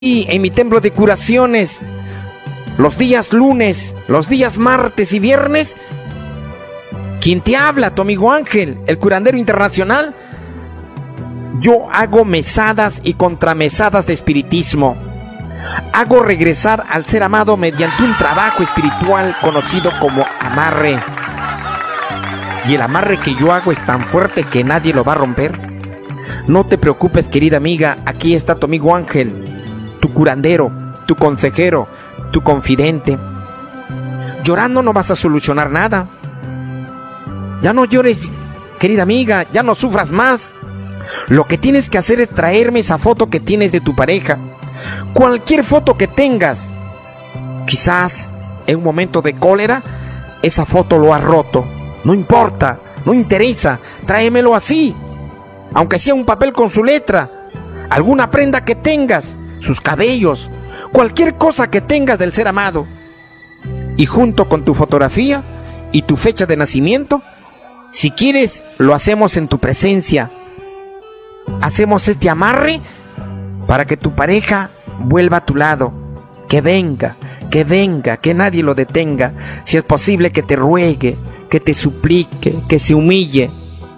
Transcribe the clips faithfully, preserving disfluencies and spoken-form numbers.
Y en mi templo de curaciones, los días lunes, los días martes y viernes, ¿quién te habla? Tu amigo Ángel, el curandero internacional. Yo hago mesadas y contramesadas de espiritismo. Hago regresar al ser amado mediante un trabajo espiritual conocido como amarre. Y el amarre que yo hago es tan fuerte que nadie lo va a romper. No te preocupes, querida amiga, aquí está tu amigo Ángel, tu curandero, tu consejero, tu confidente. Llorando no vas a solucionar nada. Ya no llores, querida amiga, ya no sufras más. Lo que tienes que hacer es traerme esa foto que tienes de tu pareja. Cualquier foto que tengas. Quizás en un momento de cólera, esa foto lo ha roto. No importa, no interesa, tráemelo así. Aunque sea un papel con su letra, alguna prenda que tengas, sus cabellos, cualquier cosa que tengas del ser amado. Y junto con tu fotografía y tu fecha de nacimiento, si quieres, lo hacemos en tu presencia. Hacemos este amarre para que tu pareja vuelva a tu lado. Que venga, que venga, que nadie lo detenga. Si es posible, que te ruegue, que te suplique, que se humille.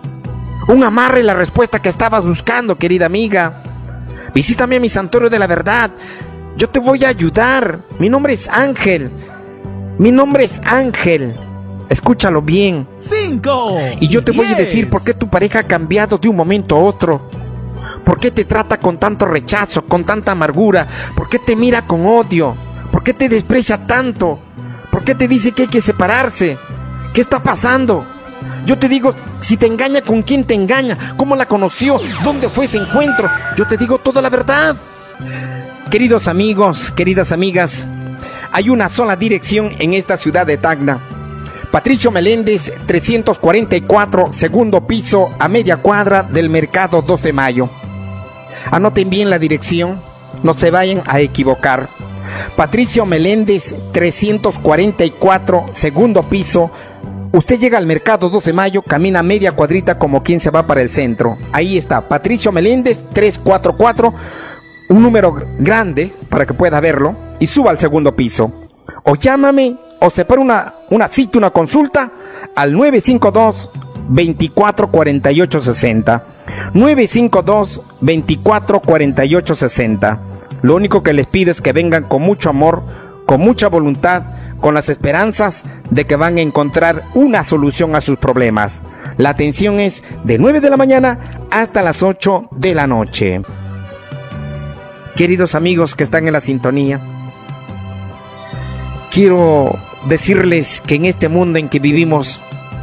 Un amarre es la respuesta que estabas buscando, querida amiga. Visítame a mi santuario de la verdad. Yo te voy a ayudar. Mi nombre es Ángel. Mi nombre es Ángel. Escúchalo bien. Cinco. Y yo te voy diez. a decir por qué tu pareja ha cambiado de un momento a otro. ¿Por qué te trata con tanto rechazo, con tanta amargura? ¿Por qué te mira con odio? ¿Por qué te desprecia tanto? ¿Por qué te dice que hay que separarse? ¿Qué está pasando? Yo te digo, si te engaña, ¿con quién te engaña? ¿Cómo la conoció? ¿Dónde fue ese encuentro? Yo te digo toda la verdad. Queridos amigos, queridas amigas, hay una sola dirección en esta ciudad de Tacna. Patricio Meléndez, trescientos cuarenta y cuatro, segundo piso, a media cuadra del Mercado dos de Mayo. Anoten bien la dirección, no se vayan a equivocar. Patricio Meléndez, trescientos cuarenta y cuatro, segundo piso. Usted llega al Mercado dos de Mayo, camina media cuadrita como quien se va para el centro. Ahí está, Patricio Meléndez, trescientos cuarenta y cuatro, un número grande para que pueda verlo, y suba al segundo piso. O llámame, o separa una, una cita, una consulta, al nueve cinco dos, veinticuatro cuarenta y ocho sesenta. nueve cinco dos, veinticuatro cuarenta y ocho sesenta. Lo único que les pido es que vengan con mucho amor, con mucha voluntad, con las esperanzas de que van a encontrar una solución a sus problemas. La atención es de nueve de la mañana hasta las ocho de la noche. Queridos amigos que están en la sintonía, quiero decirles que en este mundo en que vivimos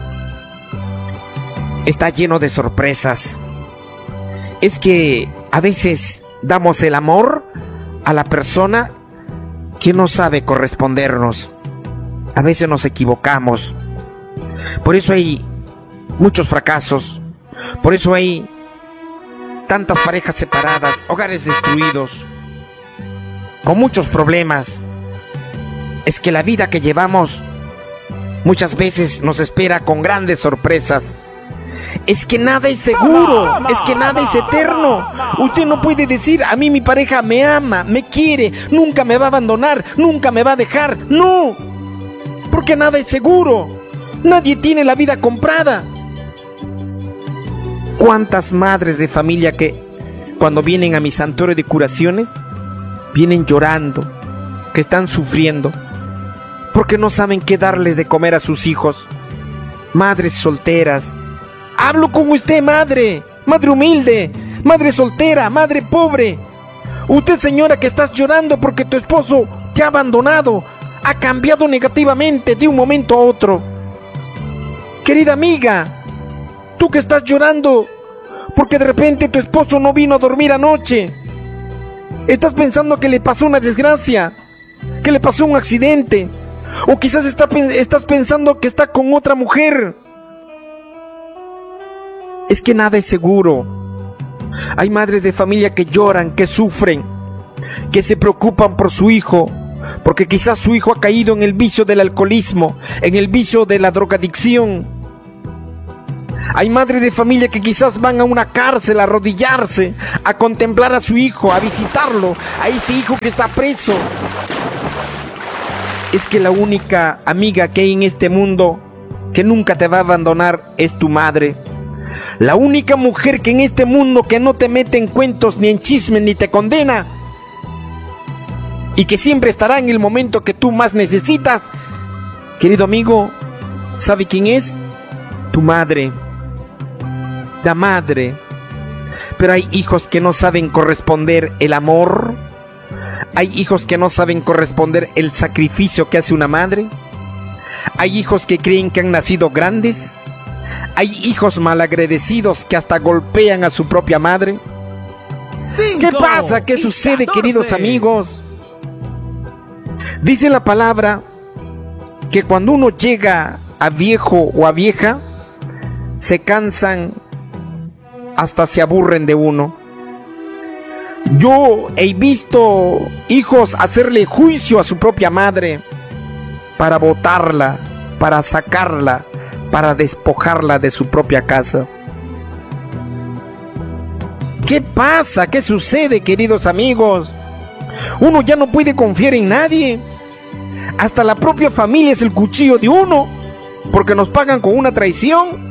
está lleno de sorpresas. Es que a veces damos el amor a la persona que no sabe correspondernos. A veces nos equivocamos. Por eso hay muchos fracasos. Por eso hay tantas parejas separadas, hogares destruidos, con muchos problemas. Es que la vida que llevamos muchas veces nos espera con grandes sorpresas. Es que nada es seguro, es que nada es eterno. Usted no puede decir, a mí mi pareja me ama, me quiere, nunca me va a abandonar, nunca me va a dejar. No, porque nada es seguro. Nadie tiene la vida comprada. ¿Cuántas madres de familia que cuando vienen a mi santuario de curaciones vienen llorando, que están sufriendo porque no saben qué darles de comer a sus hijos? Madres solteras. Hablo con usted, madre, madre humilde, madre soltera, madre pobre. Usted, señora, que estás llorando porque tu esposo te ha abandonado, ha cambiado negativamente de un momento a otro. Querida amiga, tú que estás llorando porque de repente tu esposo no vino a dormir anoche. Estás pensando que le pasó una desgracia, que le pasó un accidente, o quizás está, estás pensando que está con otra mujer. Es que nada es seguro. Hay madres de familia que lloran, que sufren, que se preocupan por su hijo, porque quizás su hijo ha caído en el vicio del alcoholismo, en el vicio de la drogadicción. Hay madres de familia que quizás van a una cárcel a arrodillarse, a contemplar a su hijo, a visitarlo, a ese hijo que está preso. Es que la única amiga que hay en este mundo que nunca te va a abandonar es tu madre. La única mujer que en este mundo que no te mete en cuentos ni en chismes ni te condena y que siempre estará en el momento que tú más necesitas, querido amigo, ¿sabe quién es? Tu madre. La madre. Pero hay hijos que no saben corresponder el amor. Hay hijos que no saben corresponder el sacrificio que hace una madre. Hay hijos que creen que han nacido grandes. Hay hijos malagradecidos que hasta golpean a su propia madre. Cinco, ¿Qué pasa? ¿Qué sucede, catorce. Queridos amigos? Dice la palabra que cuando uno llega a viejo o a vieja, se cansan, hasta se aburren de uno. Yo he visto hijos hacerle juicio a su propia madre para botarla, para sacarla, para despojarla de su propia casa. ¿Qué pasa? ¿Qué sucede, queridos amigos? Uno ya no puede confiar en nadie. Hasta la propia familia es el cuchillo de uno, porque nos pagan con una traición.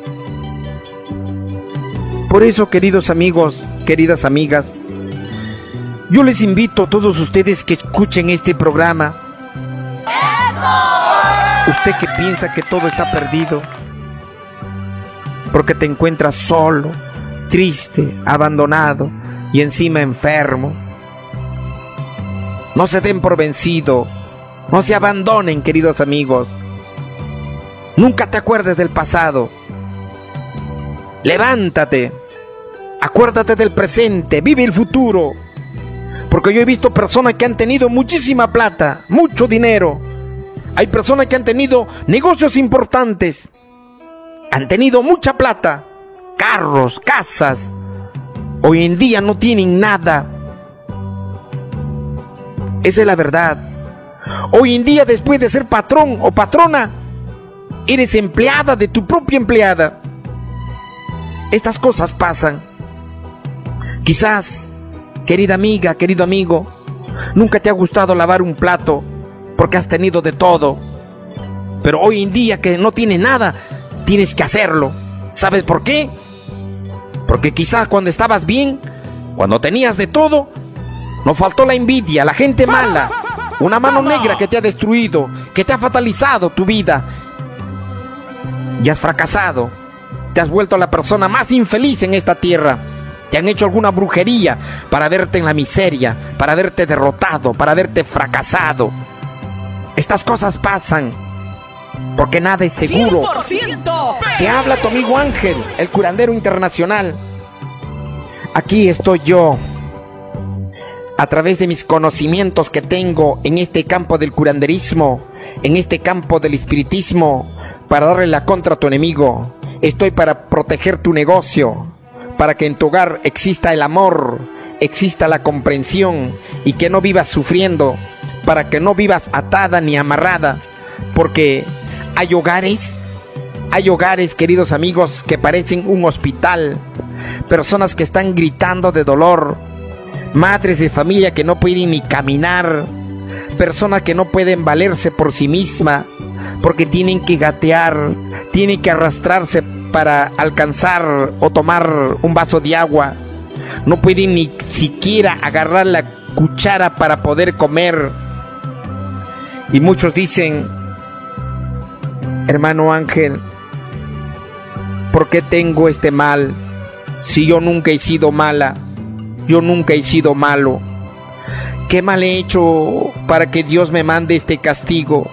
Por eso, queridos amigos, queridas amigas, yo les invito a todos ustedes que escuchen este programa. ¡Eso! Usted que piensa que todo está perdido, porque te encuentras solo, triste, abandonado y encima enfermo. No se den por vencido, no se abandonen, queridos amigos. Nunca te acuerdes del pasado. Levántate, acuérdate del presente, vive el futuro. Porque yo he visto personas que han tenido muchísima plata, mucho dinero. Hay personas que han tenido negocios importantes, han tenido mucha plata, carros, casas. Hoy en día no tienen nada. Esa es la verdad. Hoy en día, después de ser patrón o patrona, eres empleada de tu propia empleada. Estas cosas pasan. Quizás, querida amiga, querido amigo, nunca te ha gustado lavar un plato porque has tenido de todo. Pero hoy en día que no tienes nada, tienes que hacerlo. ¿Sabes por qué? Porque quizás cuando estabas bien, cuando tenías de todo, no faltó la envidia, la gente mala, una mano negra que te ha destruido, que te ha fatalizado tu vida. Y has fracasado. Te has vuelto la persona más infeliz en esta tierra. Te han hecho alguna brujería para verte en la miseria, para verte derrotado, para verte fracasado. Estas cosas pasan porque nada es seguro. cien por ciento. Te habla tu amigo Ángel, el curandero internacional. Aquí estoy yo, a través de mis conocimientos que tengo en este campo del curanderismo, en este campo del espiritismo, para darle la contra a tu enemigo. Estoy para proteger tu negocio, para que en tu hogar exista el amor, exista la comprensión y que no vivas sufriendo, para que no vivas atada ni amarrada, porque hay hogares, hay hogares, queridos amigos, que parecen un hospital, personas que están gritando de dolor, madres de familia que no pueden ni caminar, personas que no pueden valerse por sí mismas, porque tienen que gatear, tienen que arrastrarse para alcanzar o tomar un vaso de agua, no pueden ni siquiera agarrar la cuchara para poder comer. Y muchos dicen: hermano Ángel, ¿por qué tengo este mal? Si yo nunca he sido mala, yo nunca he sido malo. ¿Qué mal he hecho para que Dios me mande este castigo?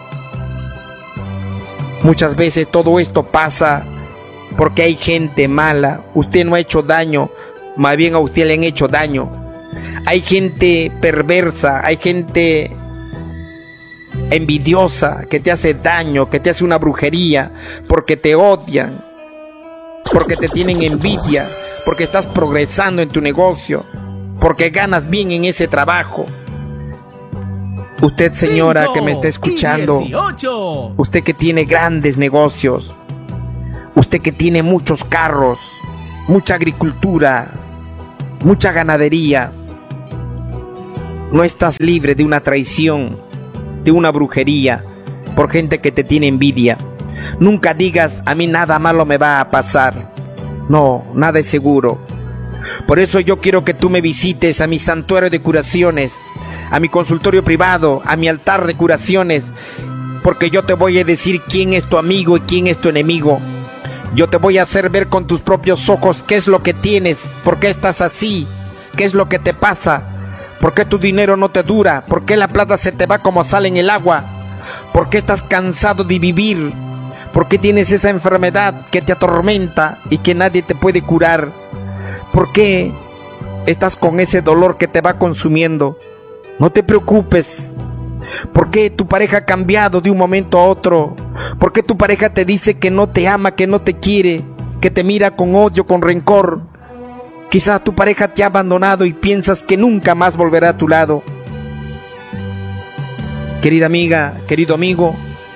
Muchas veces todo esto pasa porque hay gente mala. Usted no ha hecho daño, más bien a usted le han hecho daño. Hay gente perversa, hay gente envidiosa que te hace daño, que te hace una brujería, porque te odian, porque te tienen envidia, porque estás progresando en tu negocio, porque ganas bien en ese trabajo. Usted, señora, que me está escuchando, usted que tiene grandes negocios, Usted que tiene muchos carros, mucha agricultura, mucha ganadería, no estás libre de una traición, de una brujería, por gente que te tiene envidia. Nunca digas, a mí nada malo me va a pasar. No, nada es seguro. Por eso yo quiero que tú me visites a mi santuario de curaciones, a mi consultorio privado, a mi altar de curaciones, porque yo te voy a decir quién es tu amigo y quién es tu enemigo. Yo te voy a hacer ver con tus propios ojos qué es lo que tienes, por qué estás así, qué es lo que te pasa, por qué tu dinero no te dura, por qué la plata se te va como sale en el agua, por qué estás cansado de vivir, por qué tienes esa enfermedad que te atormenta y que nadie te puede curar, por qué estás con ese dolor que te va consumiendo. No te preocupes. ¿Por qué tu pareja ha cambiado de un momento a otro? ¿Por qué tu pareja te dice que no te ama, que no te quiere, que te mira con odio, con rencor? Quizá tu pareja te ha abandonado y piensas que nunca más volverá a tu lado. Querida amiga, querido amigo,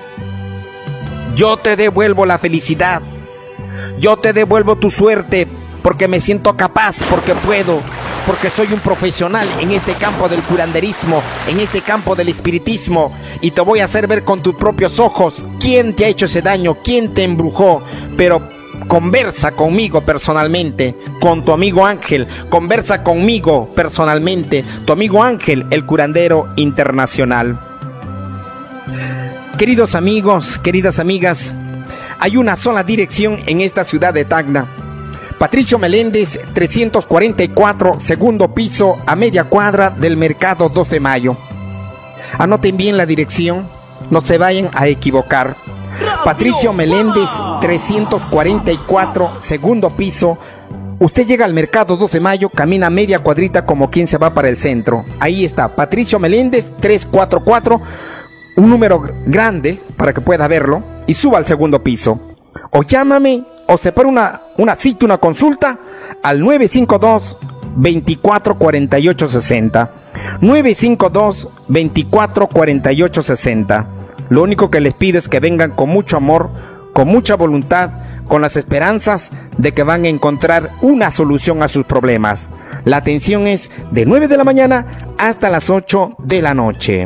yo te devuelvo la felicidad. Yo te devuelvo tu suerte porque me siento capaz, porque puedo, porque soy un profesional en este campo del curanderismo, en este campo del espiritismo, y te voy a hacer ver con tus propios ojos quién te ha hecho ese daño, quién te embrujó. Pero conversa conmigo personalmente, con tu amigo Ángel, conversa conmigo personalmente, tu amigo Ángel, el curandero internacional. Queridos amigos, queridas amigas, hay una sola dirección en esta ciudad de Tacna. Patricio Meléndez, trescientos cuarenta y cuatro, segundo piso, a media cuadra del Mercado dos de Mayo. Anoten bien la dirección, no se vayan a equivocar. Patricio Meléndez, trescientos cuarenta y cuatro, segundo piso. Usted llega al Mercado dos de Mayo, camina media cuadrita como quien se va para el centro. Ahí está, Patricio Meléndez, trescientos cuarenta y cuatro, un número grande para que pueda verlo, y suba al segundo piso. O llámame o separa una, una cita, una consulta al nueve cinco dos, veinticuatro cuarenta y ocho sesenta. nueve cinco dos, veinticuatro cuarenta y ocho sesenta. Lo único que les pido es que vengan con mucho amor, con mucha voluntad, con las esperanzas de que van a encontrar una solución a sus problemas. La atención es de nueve de la mañana hasta las ocho de la noche.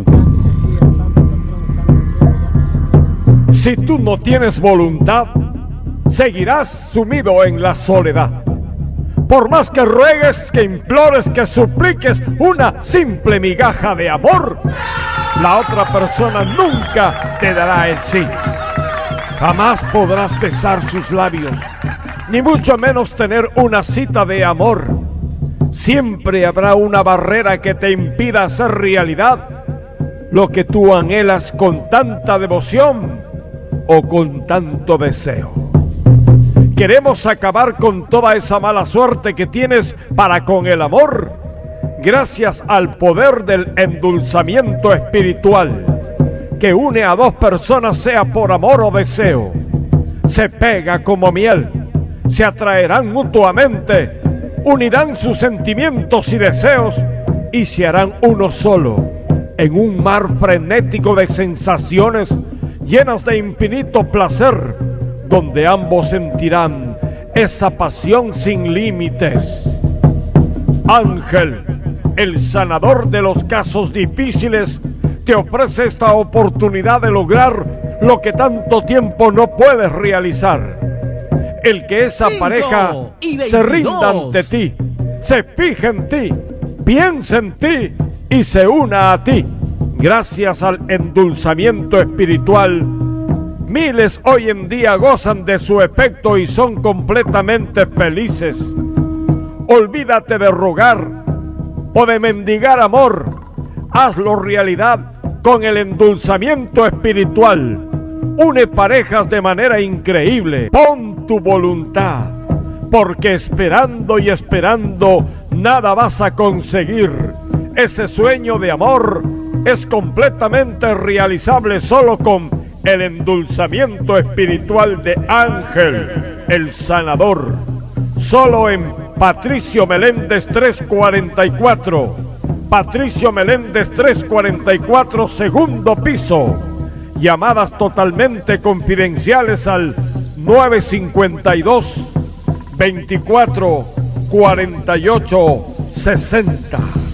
Si tú no tienes voluntad, seguirás sumido en la soledad. Por más que ruegues, que implores, que supliques una simple migaja de amor, la otra persona nunca te dará el sí. Jamás podrás besar sus labios, ni mucho menos tener una cita de amor. Siempre habrá una barrera que te impida hacer realidad lo que tú anhelas con tanta devoción o con tanto deseo. Queremos acabar con toda esa mala suerte que tienes para con el amor, gracias al poder del endulzamiento espiritual, que une a dos personas, sea por amor o deseo. Se pega como miel, se atraerán mutuamente, unirán sus sentimientos y deseos y se harán uno solo, en un mar frenético de sensaciones llenas de infinito placer, donde ambos sentirán esa pasión sin límites. Ángel, el sanador de los casos difíciles, te ofrece esta oportunidad de lograr lo que tanto tiempo no puedes realizar. El que esa Cinco pareja se rinda ante ti, se fije en ti, piense en ti y se una a ti. Gracias al endulzamiento espiritual, miles hoy en día gozan de su efecto y son completamente felices. Olvídate de rogar o de mendigar amor. Hazlo realidad con el endulzamiento espiritual. Une parejas de manera increíble. Pon tu voluntad, porque esperando y esperando nada vas a conseguir. Ese sueño de amor es completamente realizable solo con el endulzamiento espiritual de Ángel, el sanador. Solo en Patricio Meléndez trescientos cuarenta y cuatro. Patricio Meléndez trescientos cuarenta y cuatro, segundo piso. Llamadas totalmente confidenciales al nueve cinco dos, veinticuatro cuarenta y ocho sesenta.